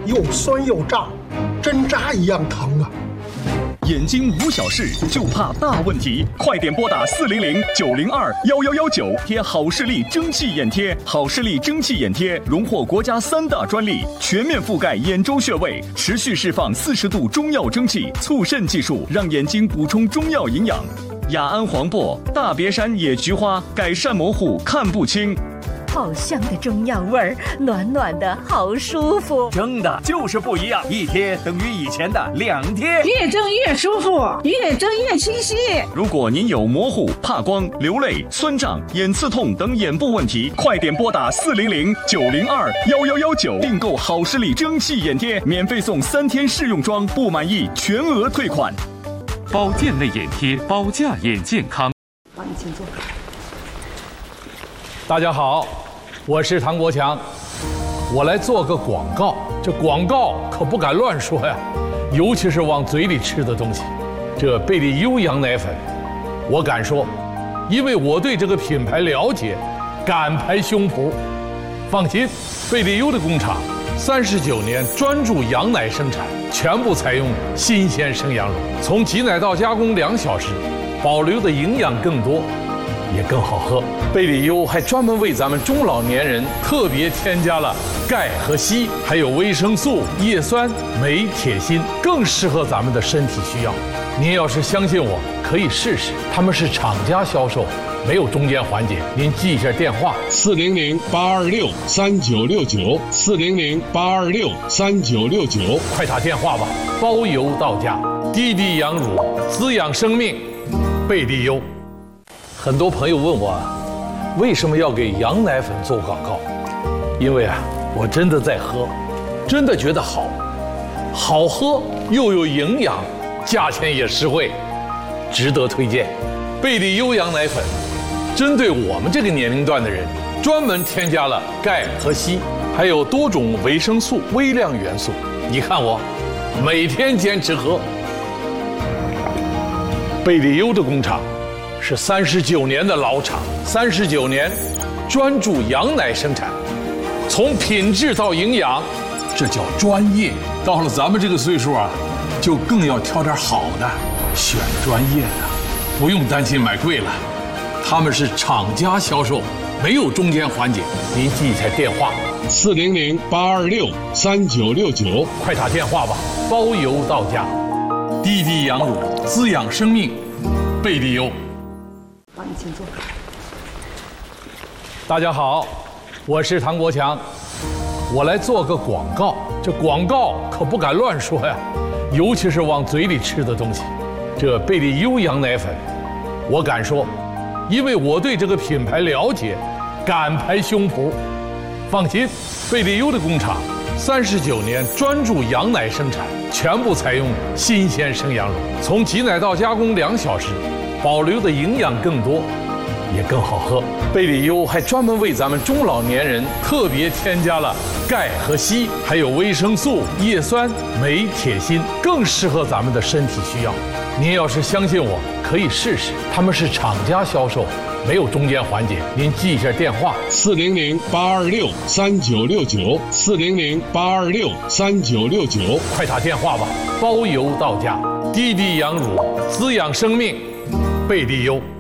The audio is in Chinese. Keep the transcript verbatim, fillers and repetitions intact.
又酸又胀，针扎一样疼啊！ 眼睛无小事，就怕大问题。快点拨打四零零九零二幺幺幺九，贴好视力蒸汽眼贴。好视力蒸汽眼贴荣获国家三大专利，全面覆盖眼周穴位，持续释放四十度中药蒸汽，促渗技术让眼睛补充中药营养。雅安黄柏、大别山野菊花改善模糊看不清。 好香的中药味儿，暖暖的好舒服。 蒸的就是不一样，一贴等于以前的两贴， 越蒸越舒服，越蒸越清晰。 如果您有模糊、怕光、流泪、酸胀、眼刺痛等眼部问题，快点拨打四零零九零二幺幺幺九订购好视力蒸汽眼贴，免费送三天试用装，不满意全额退款。 保健类眼贴，保驾眼健康。 好，你请坐。 大家好，我是唐国强，我来做个广告。这广告可不敢乱说呀，尤其是往嘴里吃的东西。这贝利优羊奶粉，我敢说，因为我对这个品牌了解，敢拍胸脯。放心，贝利优的工厂三十九年专注羊奶生产，全部采用新鲜生羊乳，从挤奶到加工两小时，保留的营养更多，也更好喝。贝利优还专门为咱们中老年人特别添加了钙和硒，还有维生素、叶酸、镁、铁、锌，更适合咱们的身体需要。您要是相信我，可以试试。他们是厂家销售，没有中间环节。您记一下电话： 四零零八二六三九六九，四零零八二六三九六九， 快打电话吧，包邮到家。滴滴羊乳，滋养生命，贝利优。很多朋友问我，为什么要给羊奶粉做广告？因为啊，我真的在喝，真的觉得好，好喝又有营养，价钱也实惠，值得推荐。贝利优羊奶粉，针对我们这个年龄段的人，专门添加了钙和硒，还有多种维生素、微量元素。你看我，每天坚持喝。贝利优的工厂是三十九年的老厂，三十九年专注羊奶生产，从品质到营养，这叫专业。到了咱们这个岁数啊，就更要挑点好的，选专业的，不用担心买贵了。他们是厂家销售，没有中间环节。您记一下电话： 四零零八二六三九六九， 快打电话吧，包邮到家。滴滴羊乳，滋养生命，贝利优。 好，你请坐。 大家好，我是唐国强，我来做个广告。这广告可不敢乱说呀，尤其是往嘴里吃的东西。这贝利优羊奶粉，我敢说，因为我对这个品牌了解，敢拍胸脯。放心，贝利优的工厂三十九年专注羊奶生产，全部采用新鲜生羊乳，从挤奶到加工两小时，保留的营养更多，也更好喝。贝利优还专门为咱们中老年人特别添加了钙和硒，还有维生素、叶酸、镁、铁、锌，更适合咱们的身体需要。您要是相信我，可以试试。他们是厂家销售，没有中间环节。您记一下电话： 四零零八二六三九六九，四零零八二六三九六九， 快打电话吧，包邮到家。滴滴羊乳，滋养生命，贝利优。